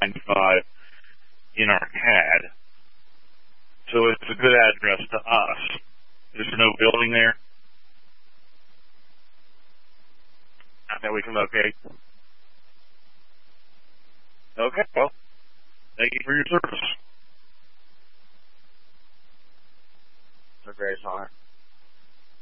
95 in our CAD. So it's a good address to us. There's no building there that we can locate. Okay, well, thank you for your service. It's a great song.